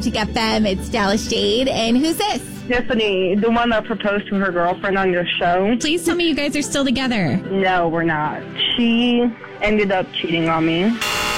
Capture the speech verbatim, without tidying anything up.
Chick F M, it's Dallas Jade. And who's this? Tiffany, the one that proposed to her girlfriend on your show. Please tell me you guys are still together. No, we're not. She ended up cheating on me.